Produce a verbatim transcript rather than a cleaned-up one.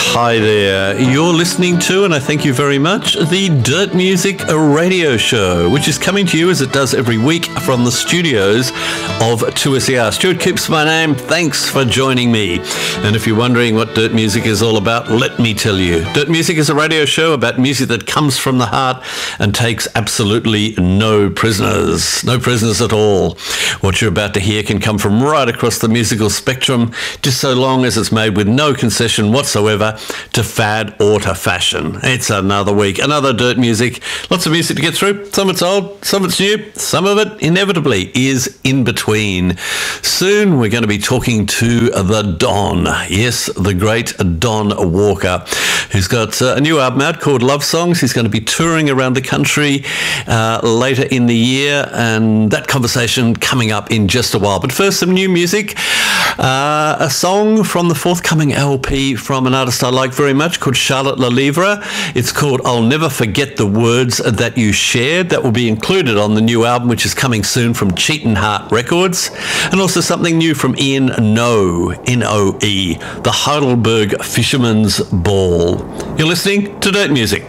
Hi there. You're listening to, and I thank you very much, the Dirt Music Radio Show, which is coming to you as it does every week from the studios of two S E R. Stuart Kipps, my name. Thanks for joining me. And if you're wondering what Dirt Music is all about, let me tell you. Dirt Music is a radio show about music that comes from the heart and takes absolutely no prisoners. No prisoners at all. What you're about to hear can come from right across the musical spectrum, just so long as it's made with no concession whatsoever to fad or to fashion. It's another week, another Dirt Music. Lots of music to get through. Some of it's old, some of it's new, some of it inevitably is in between. Soon we're going to be talking to the Don. Yes, the great Don Walker, who's got uh, a new album out called Love Songs. He's going to be touring around the country uh, later in the year, and that conversation coming up in just a while. But first, some new music. Uh, a song from the forthcoming L P from an artist I like very much called Charlotte Lalivre. It's called I'll Never Forget the Words That You Shared. That will be included on the new album, which is coming soon from Cheatin' Heart Records. And also something new from Ian Noe, N O E, the Heidelberg Fisherman's Ball. You're listening to Dirt Music.